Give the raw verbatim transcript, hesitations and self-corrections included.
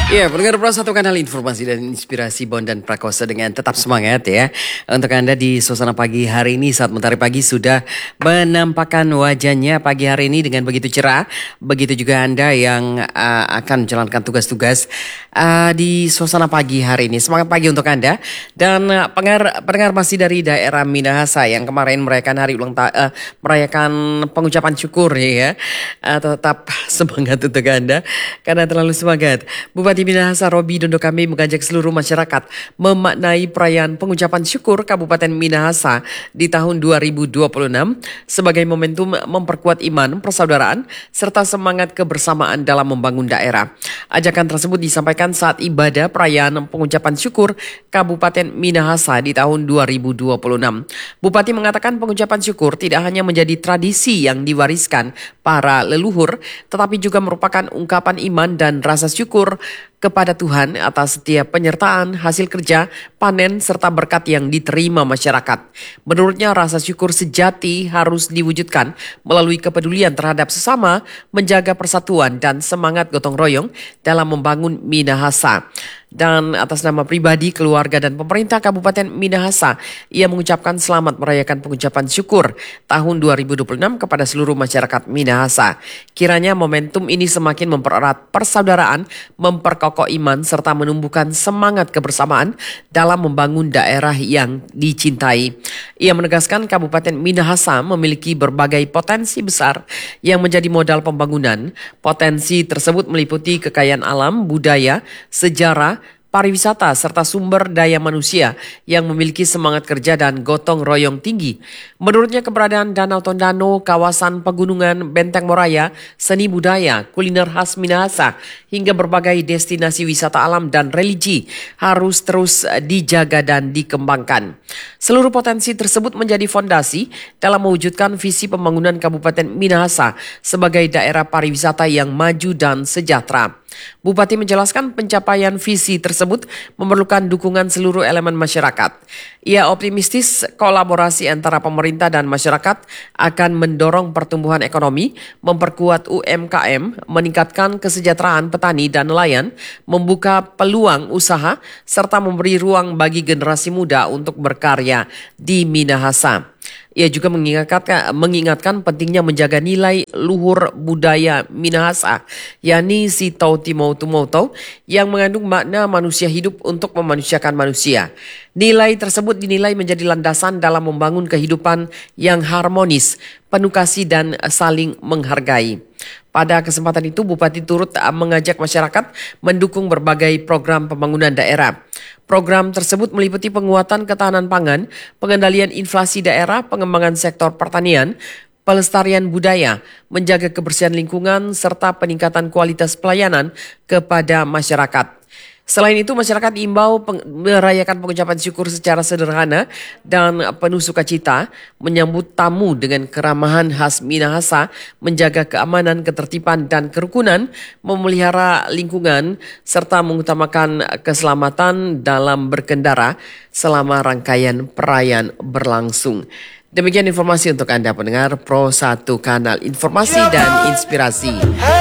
Ya, pendengar Pro satu kanal informasi dan inspirasi Bon dan Prakosa dengan tetap semangat ya. Untuk Anda di suasana pagi hari ini saat Mentari Pagi sudah menampakkan wajahnya pagi hari ini dengan begitu cerah. Begitu juga Anda yang uh, akan menjalankan tugas-tugas uh, di suasana pagi hari ini. Semangat pagi untuk Anda. Dan uh, pendengar, pendengar masih dari daerah Minahasa yang kemarin merayakan hari ulang tahun, uh, merayakan pengucapan syukur ya. Uh, tetap semangat untuk Anda karena terlalu semangat. Bupati Minahasa Robi Dondo kami mengajak seluruh masyarakat memaknai perayaan pengucapan syukur Kabupaten Minahasa di tahun dua ribu dua puluh enam sebagai momentum memperkuat iman, persaudaraan, serta semangat kebersamaan dalam membangun daerah. Ajakan tersebut disampaikan saat ibadah perayaan pengucapan syukur Kabupaten Minahasa di tahun dua ribu dua puluh enam. Bupati mengatakan pengucapan syukur tidak hanya menjadi tradisi yang diwariskan para leluhur, tetapi juga merupakan ungkapan iman dan rasa syukur kepada Tuhan atas setiap penyertaan, hasil kerja, panen, serta berkat yang diterima masyarakat. Menurutnya rasa syukur sejati harus diwujudkan melalui kepedulian terhadap sesama, menjaga persatuan dan semangat gotong royong dalam membangun Minahasa. Dan atas nama pribadi, keluarga dan pemerintah Kabupaten Minahasa, ia mengucapkan selamat merayakan pengucapan syukur tahun dua ribu dua puluh enam kepada seluruh masyarakat Minahasa. Kiranya momentum ini semakin mempererat persaudaraan, memperkokoh iman, serta menumbuhkan semangat kebersamaan dalam membangun daerah yang dicintai. Ia menegaskan Kabupaten Minahasa memiliki berbagai potensi besar yang menjadi modal pembangunan. Potensi tersebut meliputi kekayaan alam, budaya, sejarah, pariwisata, serta sumber daya manusia yang memiliki semangat kerja dan gotong royong tinggi. Menurutnya keberadaan Danau Tondano, kawasan pegunungan, Benteng Moraya, seni budaya, kuliner khas Minahasa, hingga berbagai destinasi wisata alam dan religi harus terus dijaga dan dikembangkan. Seluruh potensi tersebut menjadi fondasi dalam mewujudkan visi pembangunan Kabupaten Minahasa sebagai daerah pariwisata yang maju dan sejahtera. Bupati menjelaskan pencapaian visi tersebut memerlukan dukungan seluruh elemen masyarakat. Ia optimistis kolaborasi antara pemerintah dan masyarakat akan mendorong pertumbuhan ekonomi, memperkuat U M K M, meningkatkan kesejahteraan petani dan nelayan, membuka peluang usaha, serta memberi ruang bagi generasi muda untuk berkarya di Minahasa. Ia juga mengingatkan, mengingatkan pentingnya menjaga nilai luhur budaya Minahasa, yakni si tau timau tumau tau, yang mengandung makna manusia hidup untuk memanusiakan manusia. Nilai tersebut dinilai menjadi landasan dalam membangun kehidupan yang harmonis, penuh kasih dan saling menghargai. Pada kesempatan itu, Bupati turut mengajak masyarakat mendukung berbagai program pembangunan daerah. Program tersebut meliputi penguatan ketahanan pangan, pengendalian inflasi daerah, pengembangan sektor pertanian, pelestarian budaya, menjaga kebersihan lingkungan, serta peningkatan kualitas pelayanan kepada masyarakat. Selain itu, masyarakat diimbau peng- merayakan pengucapan syukur secara sederhana dan penuh sukacita, menyambut tamu dengan keramahan khas Minahasa, menjaga keamanan, ketertiban dan kerukunan, memelihara lingkungan, serta mengutamakan keselamatan dalam berkendara selama rangkaian perayaan berlangsung. Demikian informasi untuk Anda pendengar Pro satu Kanal Informasi dan Inspirasi.